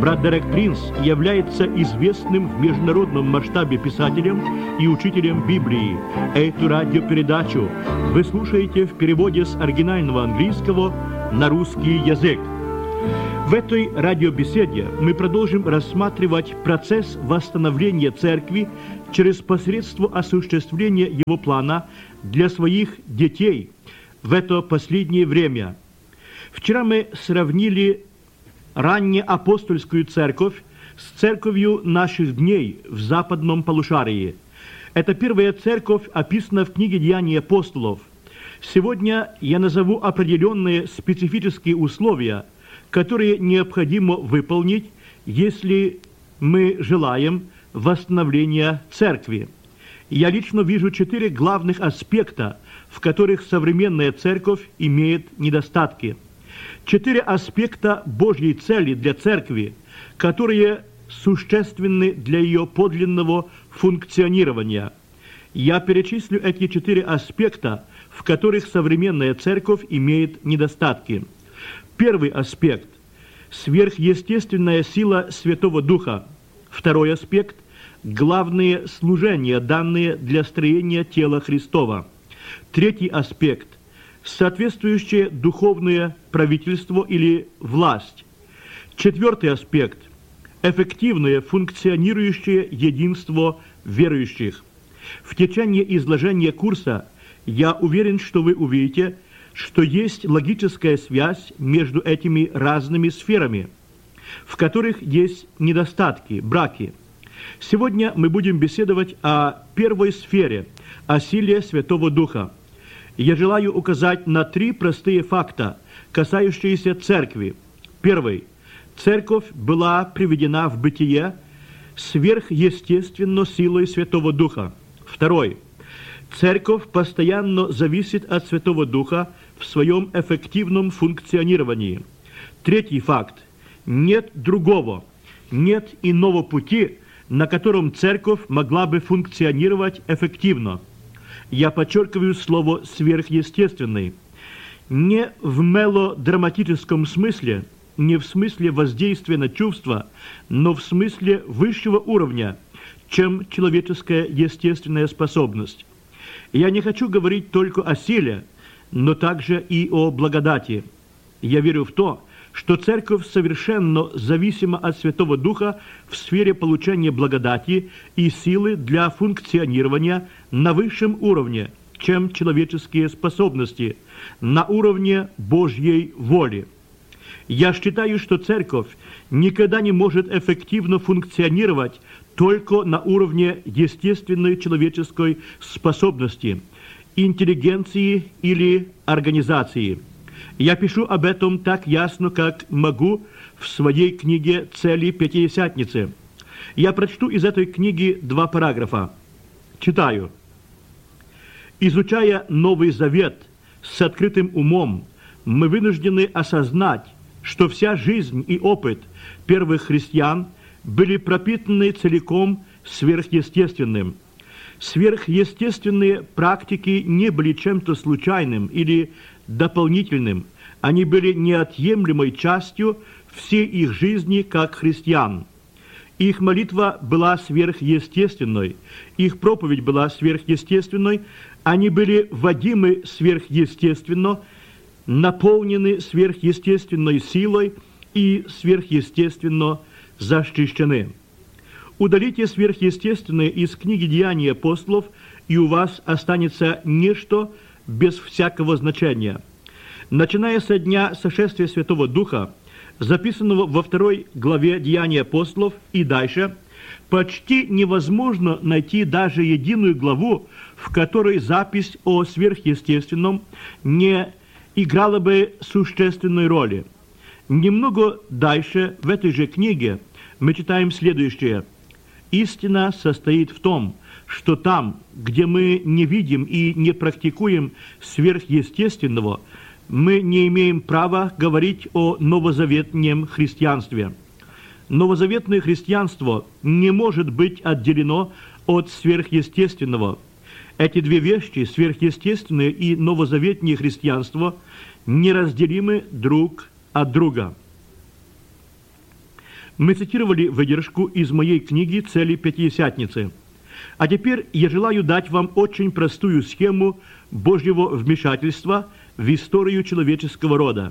Брат Дерек Принс является известным в международном масштабе писателем и учителем Библии. Эту радиопередачу вы слушаете в переводе с оригинального английского на русский язык. В этой радиобеседе мы продолжим рассматривать процесс восстановления церкви через посредство осуществления его плана для своих детей в это последнее время. Вчера мы сравнили раннеапостольскую церковь с церковью наших дней в западном полушарии. Это первая церковь описана в книге «Деяния апостолов». Сегодня я назову определенные специфические условия, которые необходимо выполнить, если мы желаем восстановления церкви. Я лично вижу 4 главных аспекта, в которых современная церковь имеет недостатки. 4 аспекта Божьей цели для церкви, которые существенны для ее подлинного функционирования. Я перечислю эти 4 аспекта, в которых современная церковь имеет недостатки. Первый аспект – сверхъестественная сила Святого Духа. Второй аспект – главные служения, данные для строения тела Христова. Третий аспект – соответствующее духовное правительство или власть. Четвертый аспект – эффективное функционирующее единство верующих. В течение изложения курса я уверен, что вы увидите, что есть логическая связь между этими разными сферами, в которых есть недостатки, браки. Сегодня мы будем беседовать о первой сфере, о силе Святого Духа. Я желаю указать на 3 простые факта, касающиеся церкви. Первый. Церковь была приведена в бытие сверхъестественно силой Святого Духа. Второй. Церковь постоянно зависит от Святого Духа в своем эффективном функционировании. Третий факт. Нет другого, нет иного пути, на котором церковь могла бы функционировать эффективно. Я подчеркиваю слово «сверхъестественный». Не в мелодраматическом смысле, не в смысле воздействия на чувства, но в смысле высшего уровня, чем человеческая естественная способность. Я не хочу говорить только о силе, но также и о благодати. Я верю в то, что церковь совершенно зависима от Святого Духа в сфере получения благодати и силы для функционирования на высшем уровне, чем человеческие способности, на уровне Божьей воли. Я считаю, что церковь никогда не может эффективно функционировать только на уровне естественной человеческой способности, интеллигенции или организации. Я пишу об этом так ясно, как могу в своей книге «Цели Пятидесятницы». Я прочту из этой книги 2 параграфа. Читаю. Изучая Новый Завет с открытым умом, мы вынуждены осознать, что вся жизнь и опыт первых христиан были пропитаны целиком сверхъестественным. Сверхъестественные практики не были чем-то случайным или дополнительным. Они были неотъемлемой частью всей их жизни как христиан. Их молитва была сверхъестественной, их проповедь была сверхъестественной, они были водимы сверхъестественно, наполнены сверхъестественной силой и сверхъестественно защищены. Удалите сверхъестественное из книги «Деяния апостолов», и у вас останется нечто без всякого значения. Начиная со дня сошествия Святого Духа, записанного во 2 главе «Деяния апостолов» и дальше, почти невозможно найти даже единую главу, в которой запись о сверхъестественном не играла бы существенной роли. Немного дальше, в этой же книге, мы читаем следующее. «Истина состоит в том, что там, где мы не видим и не практикуем сверхъестественного, мы не имеем права говорить о новозаветнем христианстве. Новозаветное христианство не может быть отделено от сверхъестественного. Эти 2 вещи, сверхъестественное и новозаветнее христианство, неразделимы друг от друга». Мы цитировали выдержку из моей книги «Цели Пятидесятницы». А теперь я желаю дать вам очень простую схему Божьего вмешательства в историю человеческого рода.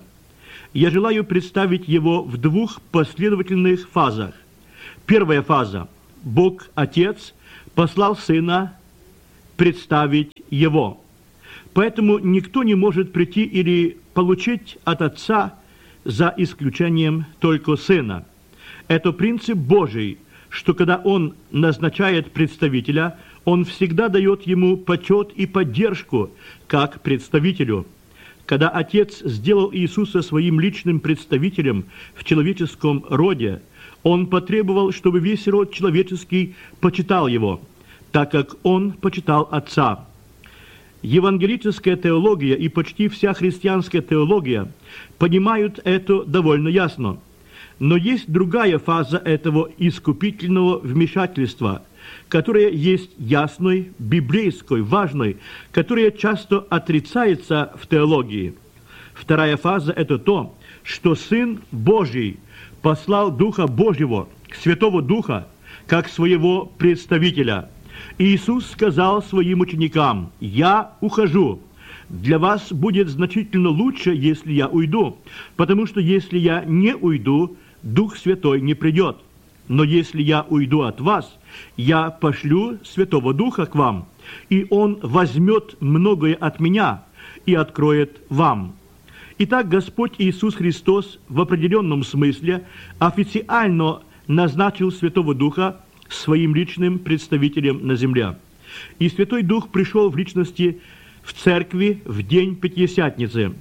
Я желаю представить его в двух последовательных фазах. Первая фаза. Бог Отец послал Сына представить Его. Поэтому никто не может прийти или получить от Отца за исключением только Сына. Это принцип Божий, что когда Он назначает представителя, Он всегда дает ему почет и поддержку как представителю. Когда Отец сделал Иисуса своим личным представителем в человеческом роде, Он потребовал, чтобы весь род человеческий почитал Его, так как Он почитал Отца. Евангелическая теология и почти вся христианская теология понимают это довольно ясно. Но есть другая фаза этого искупительного вмешательства, которая есть ясной, библейской, важной, которая часто отрицается в теологии. Вторая фаза – это то, что Сын Божий послал Духа Божьего, Святого Духа, как своего представителя. Иисус сказал своим ученикам: «Я ухожу. Для вас будет значительно лучше, если я уйду, потому что если я не уйду, Дух Святой не придет. Но если я уйду от вас, я пошлю Святого Духа к вам, и Он возьмет многое от меня и откроет вам». Итак, Господь Иисус Христос в определенном смысле официально назначил Святого Духа своим личным представителем на земле. И Святой Дух пришел в личности в церкви в день Пятидесятницы.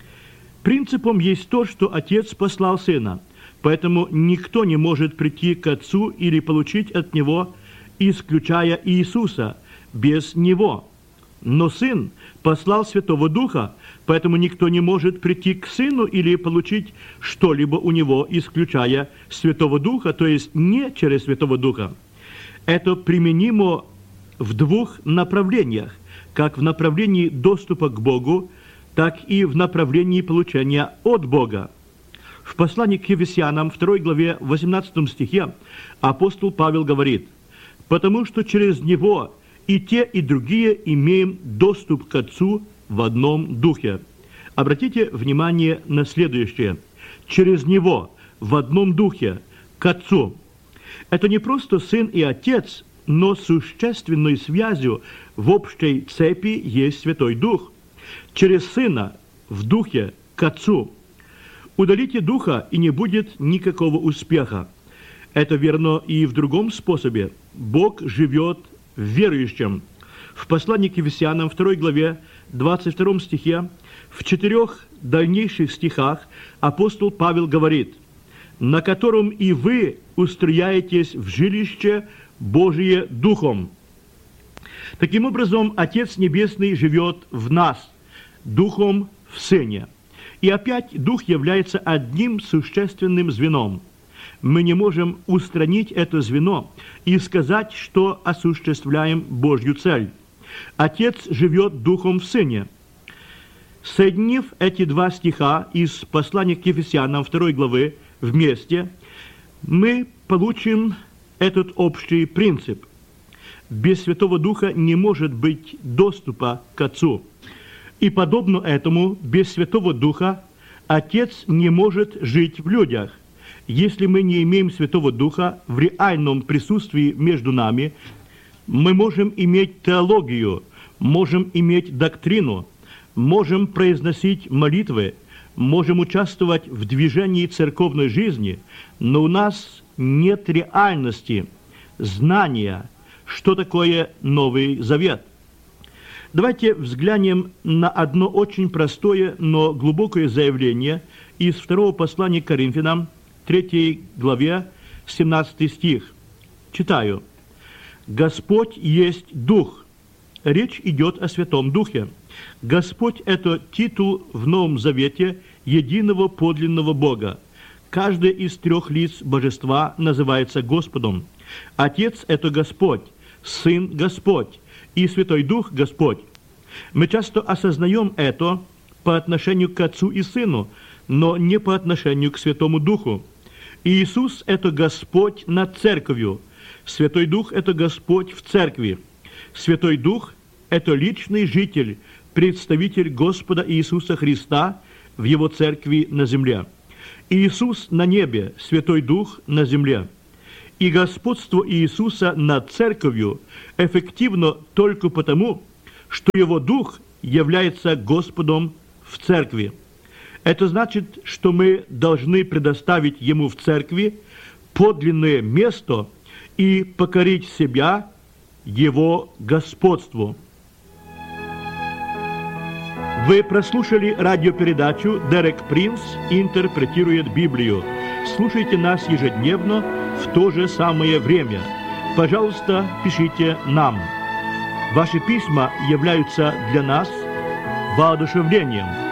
Принципом есть то, что Отец послал Сына, поэтому никто не может прийти к Отцу или получить от Него, исключая Иисуса, без Него. Но Сын послал Святого Духа, поэтому никто не может прийти к Сыну или получить что-либо у Него, исключая Святого Духа, то есть не через Святого Духа. Это применимо в двух направлениях, как в направлении доступа к Богу, так и в направлении получения от Бога. В послании к Ефесянам, 2 главе, 18 стихе, апостол Павел говорит: «Потому что через Него и те, и другие имеем доступ к Отцу в одном Духе». Обратите внимание на следующее. Через Него, в одном Духе, к Отцу. Это не просто Сын и Отец, но существенной связью в общей цепи есть Святой Дух. Через Сына, в Духе, к Отцу. Удалите Духа, и не будет никакого успеха. Это верно и в другом способе. Бог живет в верующем. В послании к Ефесянам, 2 главе, 22 стихе, в 4 дальнейших стихах апостол Павел говорит: «На котором и вы устрояетесь в жилище Божие Духом». Таким образом, Отец Небесный живет в нас, Духом в Сыне. И опять Дух является одним существенным звеном. Мы не можем устранить это звено и сказать, что осуществляем Божью цель. Отец живет Духом в Сыне. Соединив эти два стиха из послания к Ефесянам 2 главы вместе, мы получим этот общий принцип. Без Святого Духа не может быть доступа к Отцу. И подобно этому, без Святого Духа Отец не может жить в людях. Если мы не имеем Святого Духа в реальном присутствии между нами, мы можем иметь теологию, можем иметь доктрину, можем произносить молитвы, можем участвовать в движении церковной жизни, но у нас нет реальности, знания, что такое Новый Завет. Давайте взглянем на одно очень простое, но глубокое заявление из 2 послания к Коринфянам, 3 главе, 17 стих. Читаю. «Господь есть Дух». Речь идет о Святом Духе. Господь – это титул в Новом Завете единого подлинного Бога. Каждое из 3 лиц Божества называется Господом. Отец – это Господь, Сын – Господь, и Святой Дух – Господь. Мы часто осознаем это по отношению к Отцу и Сыну, но не по отношению к Святому Духу. Иисус – это Господь над церковью. Святой Дух – это Господь в церкви. Святой Дух – это личный житель, представитель Господа Иисуса Христа в Его церкви на земле. Иисус на небе, Святой Дух на земле. И господство Иисуса над церковью эффективно только потому, что Его Дух является Господом в церкви. Это значит, что мы должны предоставить Ему в церкви подлинное место и покорить себя Его господству. Вы прослушали радиопередачу «Дерек Принц интерпретирует Библию». Слушайте нас ежедневно в то же самое время. Пожалуйста, пишите нам. Ваши письма являются для нас воодушевлением.